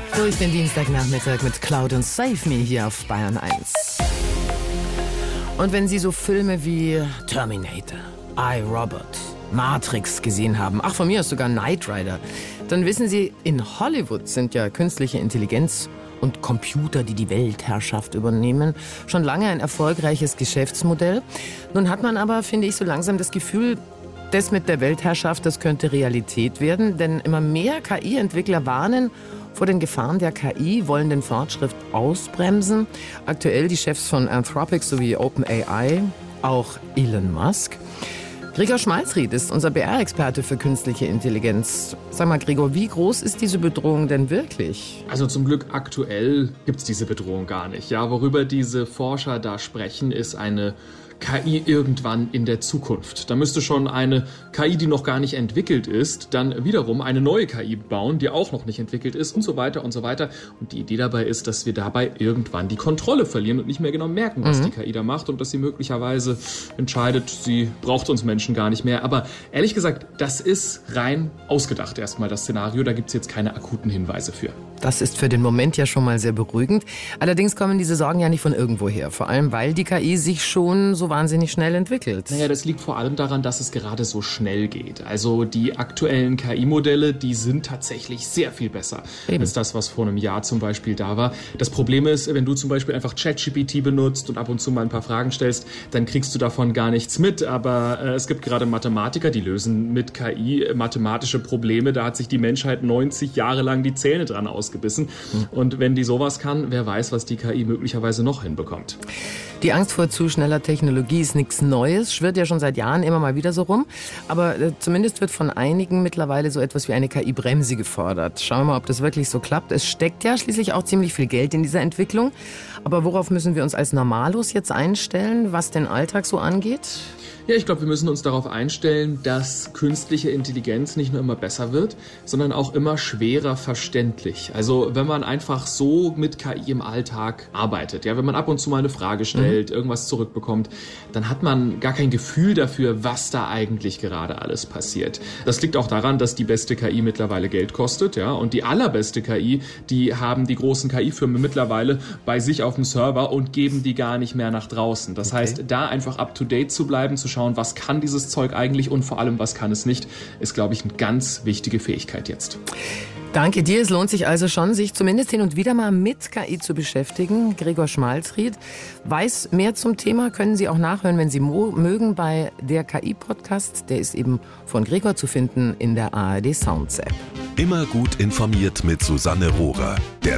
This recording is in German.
Durch den Dienstagnachmittag mit Cloud und Save Me hier auf Bayern 1. Und wenn Sie so Filme wie Terminator, I, Robot, Matrix gesehen haben, ach von mir aus sogar Knight Rider, dann wissen Sie, in Hollywood sind ja künstliche Intelligenz und Computer, die die Weltherrschaft übernehmen, schon lange ein erfolgreiches Geschäftsmodell. Nun hat man aber, finde ich, so langsam das Gefühl, das mit der Weltherrschaft, das könnte Realität werden, denn immer mehr KI-Entwickler warnen vor den Gefahren der KI, wollen den Fortschritt ausbremsen. Aktuell die Chefs von Anthropic sowie OpenAI, auch Elon Musk. Gregor Schmalzried ist unser BR-Experte für künstliche Intelligenz. Sag mal, Gregor, wie groß ist diese Bedrohung denn wirklich? Also zum Glück aktuell gibt's diese Bedrohung gar nicht. Ja, worüber diese Forscher da sprechen, ist eine KI irgendwann in der Zukunft. Da müsste schon eine KI, die noch gar nicht entwickelt ist, dann wiederum eine neue KI bauen, die auch noch nicht entwickelt ist und so weiter und so weiter. Und die Idee dabei ist, dass wir dabei irgendwann die Kontrolle verlieren und nicht mehr genau merken, was die KI da macht und dass sie möglicherweise entscheidet, sie braucht uns Menschen gar nicht mehr. Aber ehrlich gesagt, das ist rein ausgedacht erstmal, das Szenario. Da gibt's jetzt keine akuten Hinweise für. Das ist für den Moment ja schon mal sehr beruhigend. Allerdings kommen diese Sorgen ja nicht von irgendwoher. Vor allem, weil die KI sich schon so wahnsinnig schnell entwickelt. Naja, das liegt vor allem daran, dass es gerade so schnell geht. Also die aktuellen KI-Modelle, die sind tatsächlich sehr viel besser als das, was vor einem Jahr zum Beispiel da war. Das Problem ist, wenn du zum Beispiel einfach ChatGPT benutzt und ab und zu mal ein paar Fragen stellst, dann kriegst du davon gar nichts mit. Aber es gibt gerade Mathematiker, die lösen mit KI mathematische Probleme. Da hat sich die Menschheit 90 Jahre lang die Zähne dran ausgebissen. Und wenn die sowas kann, wer weiß, was die KI möglicherweise noch hinbekommt. Die Angst vor zu schneller Technologie ist nichts Neues, schwirrt ja schon seit Jahren immer mal wieder so rum. Aber zumindest wird von einigen mittlerweile so etwas wie eine KI-Bremse gefordert. Schauen wir mal, ob das wirklich so klappt. Es steckt ja schließlich auch ziemlich viel Geld in dieser Entwicklung. Aber worauf müssen wir uns als Normalos jetzt einstellen, was den Alltag so angeht? Ja, ich glaube, wir müssen uns darauf einstellen, dass künstliche Intelligenz nicht nur immer besser wird, sondern auch immer schwerer verständlich. Also wenn man einfach so mit KI im Alltag arbeitet, ja, wenn man ab und zu mal eine Frage stellt, irgendwas zurückbekommt, dann hat man gar kein Gefühl dafür, was da eigentlich gerade alles passiert. Das liegt auch daran, dass die beste KI mittlerweile Geld kostet, ja, und die allerbeste KI, die haben die großen KI-Firmen mittlerweile bei sich auf dem Server und geben die gar nicht mehr nach draußen. Das heißt, da einfach up-to-date zu bleiben, zu schauen, was kann dieses Zeug eigentlich und vor allem, was kann es nicht, ist, glaube ich, eine ganz wichtige Fähigkeit jetzt. Danke dir. Es lohnt sich also schon, sich zumindest hin und wieder mal mit KI zu beschäftigen. Gregor Schmalzried weiß mehr zum Thema, können Sie auch nachhören, wenn Sie mögen, bei der KI-Podcast. Der ist eben von Gregor zu finden in der ARD Sounds App. Immer gut informiert mit Susanne Rohrer. Der